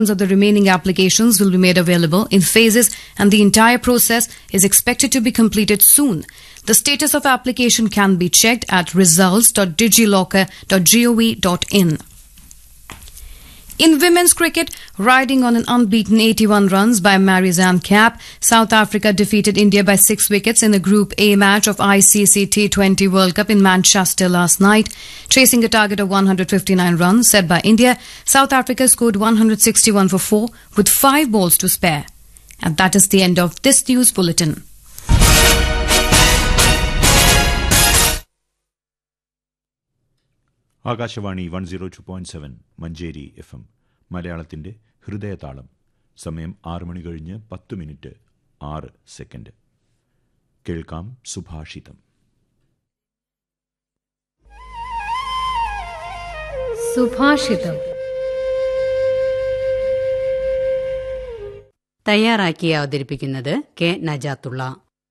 of the remaining applications will be made available in phases and the entire process is expected to be completed soon. The status of application can be checked at results.digilocker.gov.in. In women's cricket, riding on an unbeaten 81 runs by Marizanne Kapp, South Africa defeated India by 6 wickets in the Group A match of ICC T20 World Cup in Manchester last night. Chasing a target of 159 runs set by India, South Africa scored 161 for 4 with 5 balls to spare. And that is the end of this news bulletin. Akashvani 102.7 Manjeri FM മലയാളത്തിൻ്റെ ഹൃദയതാളം. സമയം 6 മണി കഴിഞ്ഞ് 10 minute 6 second. കേൾക്കാം സുഭാഷിതം. സുഭാഷിതം തയ്യാറാക്കി അവതരിപ്പിക്കുന്നത് K Najathulla.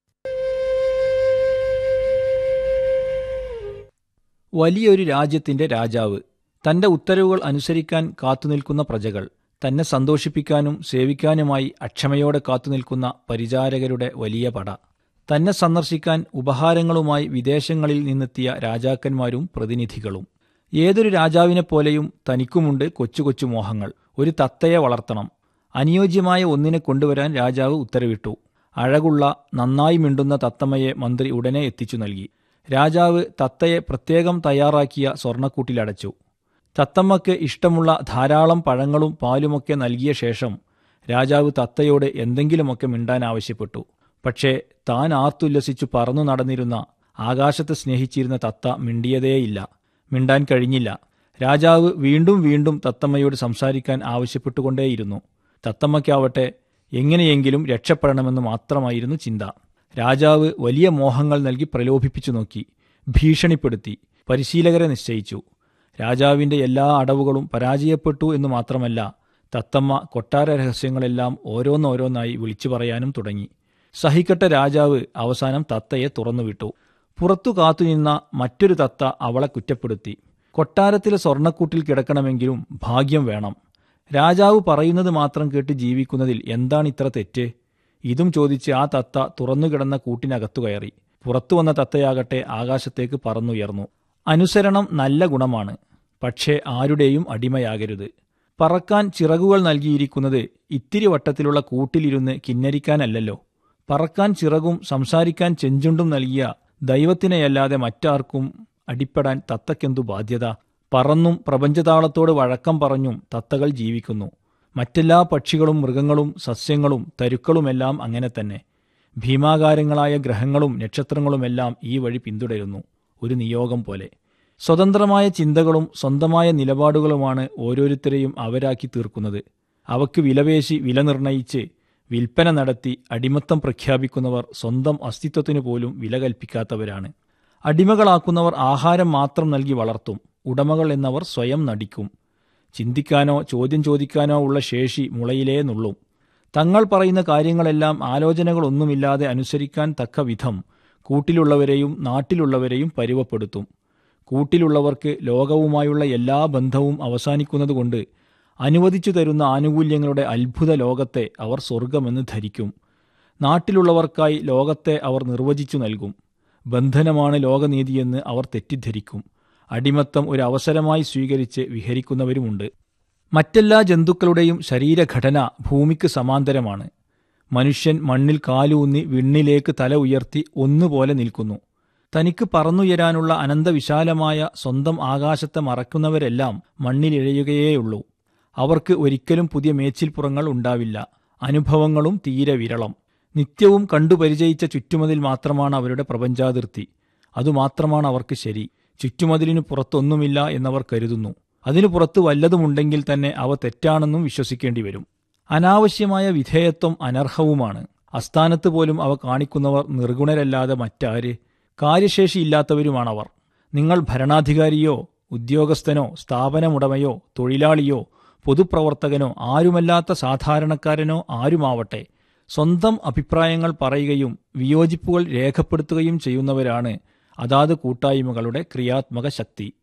വലിയൊരു രാജ്യത്തിന്റെ രാജാവ്, തന്റെ ഉത്തരവുകൾ അനുസരിക്കാൻ കാത്തുനിൽക്കുന്ന പ്രജകൾ, തന്നെ സന്തോഷിപ്പിക്കാനും സേവിക്കാനുമായി അക്ഷമയോടെ കാത്തുനിൽക്കുന്ന പരിചാരകരുടെ വലിയ പട, തന്നെ സന്ദർശിക്കാൻ ഉപഹാരങ്ങളുമായി വിദേശങ്ങളിൽ നിന്നെത്തിയ രാജാക്കന്മാരും പ്രതിനിധികളും. ഏതൊരു രാജാവിനെപ്പോലെയും തനിക്കുമുണ്ട് കൊച്ചു കൊച്ചു മോഹങ്ങൾ. ഒരു തത്തയെ വളർത്തണം. അനുയോജ്യമായ ഒന്നിനെ കൊണ്ടുവരാൻ രാജാവ് ഉത്തരവിട്ടു. അഴകുള്ള, നന്നായി മിണ്ടുന്ന തത്തമ്മയെ മന്ത്രി ഉടനെ എത്തിച്ചു നൽകി. രാജാവ് തത്തയെ പ്രത്യേകം തയ്യാറാക്കിയ സ്വർണ്ണക്കൂട്ടിലടച്ചു. തത്തമ്മയ്ക്ക് ഇഷ്ടമുള്ള ധാരാളം പഴങ്ങളും പാലുമൊക്കെ നൽകിയ ശേഷം രാജാവ് തത്തയോട് എന്തെങ്കിലുമൊക്കെ മിണ്ടാൻ ആവശ്യപ്പെട്ടു. പക്ഷേ താൻ ആർത്തുല്ലസിച്ചു പറന്നു നടന്നിരുന്ന, ആകാശത്തെ സ്നേഹിച്ചിരുന്ന തത്ത മിണ്ടിയതേയില്ല. മിണ്ടാൻ കഴിഞ്ഞില്ല. രാജാവ് വീണ്ടും വീണ്ടും തത്തമ്മയോട് സംസാരിക്കാൻ ആവശ്യപ്പെട്ടുകൊണ്ടേയിരുന്നു. തത്തമ്മയ്ക്കാവട്ടെ എങ്ങനെയെങ്കിലും രക്ഷപ്പെടണമെന്ന് മാത്രമായിരുന്നു ചിന്ത. രാജാവ് വലിയ മോഹങ്ങൾ നൽകി പ്രലോഭിപ്പിച്ചു നോക്കി, ഭീഷണിപ്പെടുത്തി, പരിശീലകരെ നിശ്ചയിച്ചു. രാജാവിൻ്റെ എല്ലാ അടവുകളും പരാജയപ്പെട്ടു എന്ന് മാത്രമല്ല, തത്തമ്മ കൊട്ടാര രഹസ്യങ്ങളെല്ലാം ഓരോന്നോരോന്നായി വിളിച്ചു പറയാനും തുടങ്ങി. സഹിക്കട്ട രാജാവ് അവസാനം തത്തയെ തുറന്നുവിട്ടു. പുറത്തു കാത്തുനിന്ന മറ്റൊരു തത്ത അവളെ കുറ്റപ്പെടുത്തി. കൊട്ടാരത്തിലെ സ്വർണ്ണക്കൂട്ടിൽ കിടക്കണമെങ്കിലും ഭാഗ്യം വേണം. രാജാവ് പറയുന്നത് മാത്രം കേട്ട് ജീവിക്കുന്നതിൽ എന്താണിത്ര തെറ്റ്? ഇതും ചോദിച്ച് ആ തത്ത തുറന്നുകിടന്ന കൂട്ടിനകത്തു കയറി. പുറത്തു വന്ന തത്തയാകട്ടെ ആകാശത്തേക്ക് പറന്നുയർന്നു. അനുസരണം നല്ല ഗുണമാണ്, പക്ഷേ ആരുടെയും അടിമയാകരുത്. പറക്കാൻ ചിറകുകൾ നൽകിയിരിക്കുന്നത് ഇത്തിരി വട്ടത്തിലുള്ള കൂട്ടിലിരുന്ന് കിന്നരിക്കാനല്ലല്ലോ. പറക്കാൻ ചിറകും സംസാരിക്കാൻ ചെഞ്ചുണ്ടും നൽകിയ ദൈവത്തിനെയല്ലാതെ മറ്റാർക്കും അടിപ്പെടാൻ തത്തക്കെന്തു ബാധ്യത? പറന്നും പ്രപഞ്ചതാളത്തോട് വഴക്കം പറഞ്ഞും തത്തകൾ ജീവിക്കുന്നു. മറ്റെല്ലാ പക്ഷികളും മൃഗങ്ങളും സസ്യങ്ങളും തരുക്കളുമെല്ലാം അങ്ങനെ തന്നെ. ഭീമാകാരങ്ങളായ ഗ്രഹങ്ങളും നക്ഷത്രങ്ങളുമെല്ലാം ഈ വഴി പിന്തുടരുന്നു, ഒരു നിയോഗം പോലെ. സ്വതന്ത്രമായ ചിന്തകളും സ്വന്തമായ നിലപാടുകളുമാണ് ഓരോരുത്തരെയും അവരാക്കി തീർക്കുന്നത്. അവയ്ക്ക് വിലപേശി വില നിർണയിച്ച് വിൽപ്പന നടത്തി അടിമത്തം പ്രഖ്യാപിക്കുന്നവർ സ്വന്തം അസ്തിത്വത്തിനു പോലും വില കൽപ്പിക്കാത്തവരാണ്. അടിമകളാക്കുന്നവർ ആഹാരം മാത്രം നൽകി വളർത്തും. ഉടമകൾ എന്നവർ സ്വയം നടിക്കും. ചിന്തിക്കാനോ ചോദ്യം ചോദിക്കാനോ ഉള്ള ശേഷി മുളയിലേ നുള്ളും. തങ്ങൾ പറയുന്ന കാര്യങ്ങളെല്ലാം ആലോചനകളൊന്നുമില്ലാതെ അനുസരിക്കാൻ തക്ക വിധം കൂട്ടിലുള്ളവരെയും നാട്ടിലുള്ളവരെയും പരുവപ്പെടുത്തും. കൂട്ടിലുള്ളവർക്ക് ലോകവുമായുള്ള എല്ലാ ബന്ധവും അവസാനിക്കുന്നതുകൊണ്ട് അനുവദിച്ചു തരുന്ന ആനുകൂല്യങ്ങളുടെ അത്ഭുത ലോകത്തെ അവർ സ്വർഗമെന്ന് ധരിക്കും. നാട്ടിലുള്ളവർക്കായി ലോകത്തെ അവർ നിർവചിച്ചു നൽകും. ബന്ധനമാണ് ലോകനീതിയെന്ന് അവർ തെറ്റിദ്ധരിക്കും. അടിമത്തം ഒരു അവസരമായി സ്വീകരിച്ച് വിഹരിക്കുന്നവരുമുണ്ട്. മറ്റെല്ലാ ജന്തുക്കളുടെയും ശരീരഘടന ഭൂമിക്ക് സമാന്തരമാണ്. മനുഷ്യൻ മണ്ണിൽ കാലൂന്നി വിണ്ണിലേക്ക് തല ഉയർത്തി ഒന്നുപോലെ നിൽക്കുന്നു. തനിക്ക് പറന്നുയരാനുള്ള അനന്തവിശാലമായ സ്വന്തം ആകാശത്തെ മറക്കുന്നവരെല്ലാം മണ്ണിലിഴയുകയേയുള്ളൂ. അവർക്ക് ഒരിക്കലും പുതിയ മേച്ചിൽപ്പുറങ്ങൾ ഉണ്ടാവില്ല. അനുഭവങ്ങളും തീരെ വിരളം. നിത്യവും കണ്ടുപരിചയിച്ച ചുറ്റുമതിൽ മാത്രമാണ് അവരുടെ പ്രപഞ്ചാതിർത്തി. അതുമാത്രമാണ് അവർക്ക് ശരി. ചുറ്റുമതിലിനു പുറത്തൊന്നുമില്ല എന്നവർ കരുതുന്നു. അതിനു പുറത്ത് വല്ലതുമുണ്ടെങ്കിൽ തന്നെ അവ തെറ്റാണെന്നും വിശ്വസിക്കേണ്ടി വരും. അനാവശ്യമായ വിധേയത്വം അനർഹവുമാണ്. അസ്ഥാനത്ത് പോലും അവ കാണിക്കുന്നവർ നിർഗുണരല്ലാതെ മറ്റാര്? കാര്യശേഷിയില്ലാത്തവരുമാണവർ. നിങ്ങൾ ഭരണാധികാരിയോ ഉദ്യോഗസ്ഥനോ സ്ഥാപനമുടമയോ തൊഴിലാളിയോ പൊതുപ്രവർത്തകനോ ആരുമല്ലാത്ത സാധാരണക്കാരനോ ആരുമാവട്ടെ, സ്വന്തം അഭിപ്രായങ്ങൾ പറയുകയും വിയോജിപ്പുകൾ രേഖപ്പെടുത്തുകയും ചെയ്യുന്നവരാണ് അതാത് കൂട്ടായ്മകളുടെ ക്രിയാത്മക ശക്തി.